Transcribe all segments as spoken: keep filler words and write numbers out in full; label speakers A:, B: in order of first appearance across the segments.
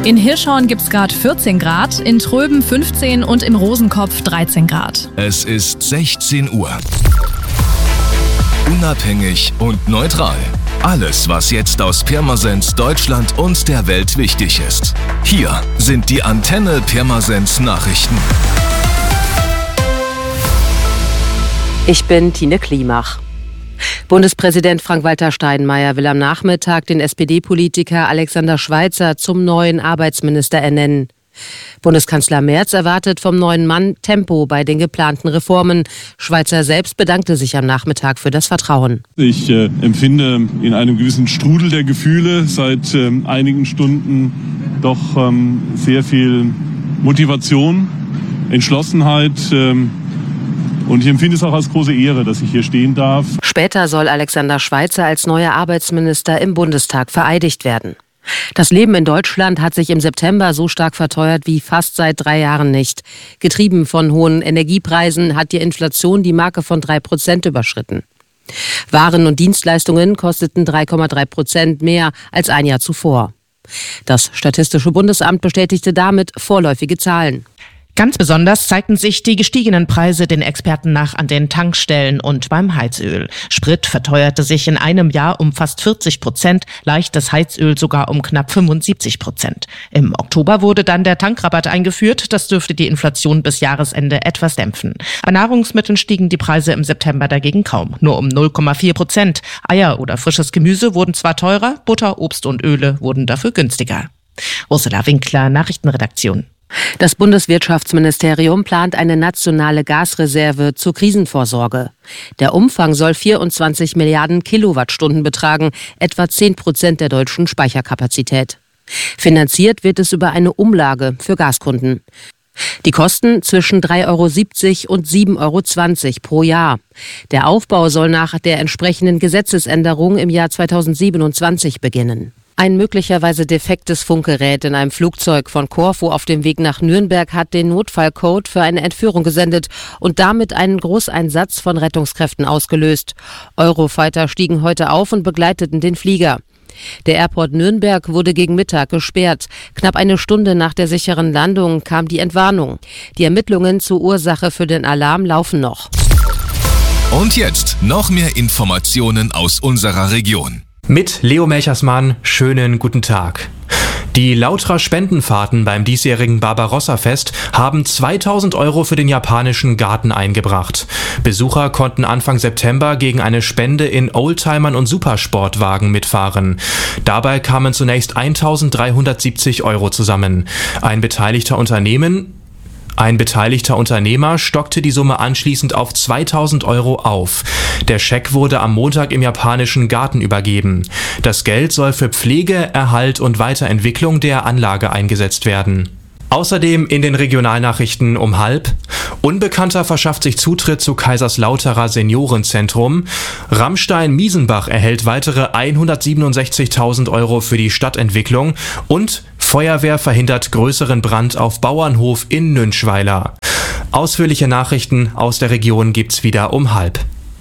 A: In Hirschhorn gibt es gerade vierzehn Grad, in Tröben fünfzehn und im Rosenkopf dreizehn Grad.
B: Es ist sechzehn Uhr. Unabhängig und neutral. Alles, was jetzt aus Pirmasens, Deutschland und der Welt wichtig ist. Hier sind die Antenne Pirmasens Nachrichten.
C: Ich bin Tine Klimach. Bundespräsident Frank-Walter Steinmeier will am Nachmittag den S P D-Politiker Alexander Schweitzer zum neuen Arbeitsminister ernennen. Bundeskanzler Merz erwartet vom neuen Mann Tempo bei den geplanten Reformen. Schweitzer selbst bedankte sich am Nachmittag für das Vertrauen.
D: Ich äh, empfinde in einem gewissen Strudel der Gefühle seit äh, einigen Stunden doch ähm, sehr viel Motivation, Entschlossenheit. Äh, Und ich empfinde es auch als große Ehre, dass ich hier stehen darf.
C: Später soll Alexander Schweitzer als neuer Arbeitsminister im Bundestag vereidigt werden. Das Leben in Deutschland hat sich im September so stark verteuert wie fast seit drei Jahren nicht. Getrieben von hohen Energiepreisen hat die Inflation die Marke von drei Prozent überschritten. Waren und Dienstleistungen kosteten drei Komma drei Prozent mehr als ein Jahr zuvor. Das Statistische Bundesamt bestätigte damit vorläufige Zahlen.
E: Ganz besonders zeigten sich die gestiegenen Preise den Experten nach an den Tankstellen und beim Heizöl. Sprit verteuerte sich in einem Jahr um fast vierzig Prozent, leichtes Heizöl sogar um knapp fünfundsiebzig Prozent. Im Oktober wurde dann der Tankrabatt eingeführt, das dürfte die Inflation bis Jahresende etwas dämpfen. Bei Nahrungsmitteln stiegen die Preise im September dagegen kaum, nur um null Komma vier Prozent. Eier oder frisches Gemüse wurden zwar teurer, Butter, Obst und Öle wurden dafür günstiger. Ursula Winkler, Nachrichtenredaktion.
C: Das Bundeswirtschaftsministerium plant eine nationale Gasreserve zur Krisenvorsorge. Der Umfang soll vierundzwanzig Milliarden Kilowattstunden betragen, etwa zehn Prozent der deutschen Speicherkapazität. Finanziert wird es über eine Umlage für Gaskunden. Die Kosten zwischen drei Euro siebzig und sieben Euro zwanzig pro Jahr. Der Aufbau soll nach der entsprechenden Gesetzesänderung im Jahr zweitausendsiebenundzwanzig beginnen. Ein möglicherweise defektes Funkgerät in einem Flugzeug von Korfu auf dem Weg nach Nürnberg hat den Notfallcode für eine Entführung gesendet und damit einen Großeinsatz von Rettungskräften ausgelöst. Eurofighter stiegen heute auf und begleiteten den Flieger. Der Airport Nürnberg wurde gegen Mittag gesperrt. Knapp eine Stunde nach der sicheren Landung kam die Entwarnung. Die Ermittlungen zur Ursache für den Alarm laufen noch.
B: Und jetzt noch mehr Informationen aus unserer Region.
F: Mit Leo Melchersmann, schönen guten Tag. Die Lautra Spendenfahrten beim diesjährigen Barbarossa-Fest haben zweitausend Euro für den japanischen Garten eingebracht. Besucher konnten Anfang September gegen eine Spende in Oldtimern und Supersportwagen mitfahren. Dabei kamen zunächst eintausenddreihundertsiebzig Euro zusammen. Ein beteiligter Unternehmen Ein beteiligter Unternehmer stockte die Summe anschließend auf zweitausend Euro auf. Der Scheck wurde am Montag im japanischen Garten übergeben. Das Geld soll für Pflege, Erhalt und Weiterentwicklung der Anlage eingesetzt werden. Außerdem in den Regionalnachrichten um halb. Unbekannter verschafft sich Zutritt zu Kaiserslauterer Seniorenzentrum. Rammstein-Miesenbach erhält weitere hundertsiebenundsechzigtausend Euro für die Stadtentwicklung. Und Feuerwehr verhindert größeren Brand auf Bauernhof in Nünschweiler. Ausführliche Nachrichten aus der Region gibt's wieder um halb.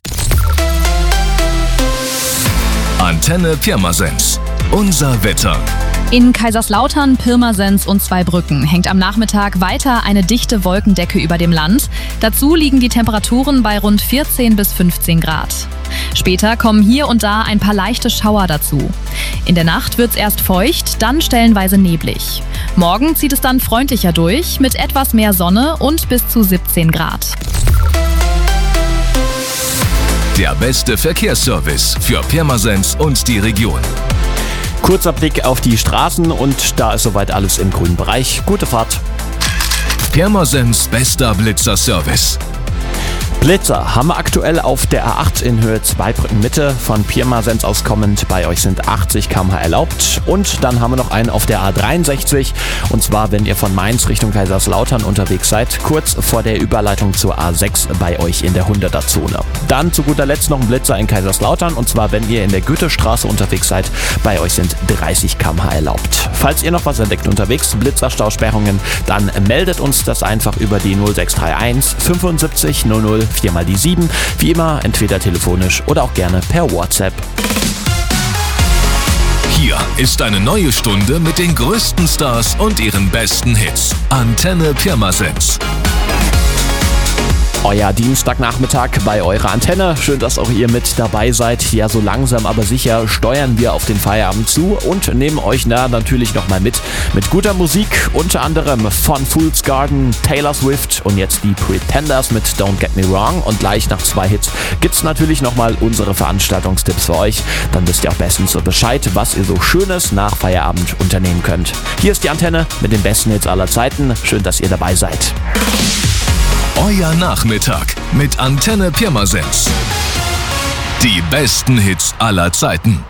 B: Antenne Pirmasens. Unser Wetter.
A: In Kaiserslautern, Pirmasens und Zweibrücken hängt am Nachmittag weiter eine dichte Wolkendecke über dem Land. Dazu liegen die Temperaturen bei rund vierzehn bis fünfzehn Grad. Später kommen hier und da ein paar leichte Schauer dazu. In der Nacht wird's erst feucht, dann stellenweise neblig. Morgen zieht es dann freundlicher durch mit etwas mehr Sonne und bis zu siebzehn Grad.
B: Der beste Verkehrsservice für Pirmasens und die Region.
G: Kurzer Blick auf die Straßen und da ist soweit alles im grünen Bereich. Gute Fahrt.
B: Pirmasens bester Blitzer-Service.
G: Blitzer haben wir aktuell auf der A acht in Höhe Zweibrücken Mitte von Pirmasens aus kommend. Bei euch sind achtzig Kilometer pro Stunde erlaubt. Und dann haben wir noch einen auf der A dreiundsechzig. Und zwar, wenn ihr von Mainz Richtung Kaiserslautern unterwegs seid, kurz vor der Überleitung zur A sechs bei euch in der hunderter Zone. Dann zu guter Letzt noch ein Blitzer in Kaiserslautern. Und zwar, wenn ihr in der Goethestraße unterwegs seid, bei euch sind dreißig Kilometer pro Stunde erlaubt. Falls ihr noch was entdeckt unterwegs, Blitzerstausperrungen, dann meldet uns das einfach über die null sechs drei eins fünfundsiebzig null null vier mal die sieben. Wie immer, entweder telefonisch oder auch gerne per WhatsApp.
B: Hier ist eine neue Stunde mit den größten Stars und ihren besten Hits. Antenne Pirmasens.
G: Euer Dienstagnachmittag bei eurer Antenne. Schön, dass auch ihr mit dabei seid. Ja, so langsam aber sicher steuern wir auf den Feierabend zu und nehmen euch na, natürlich nochmal mit. Mit guter Musik, unter anderem von Fool's Garden, Taylor Swift und jetzt die Pretenders mit Don't Get Me Wrong. Und gleich nach zwei Hits gibt's natürlich nochmal unsere Veranstaltungstipps für euch. Dann wisst ihr auch bestens so Bescheid, was ihr so Schönes nach Feierabend unternehmen könnt. Hier ist die Antenne mit den besten Hits aller Zeiten. Schön, dass ihr dabei seid.
B: Euer Nachmittag mit Antenne Pirmasens. Die besten Hits aller Zeiten.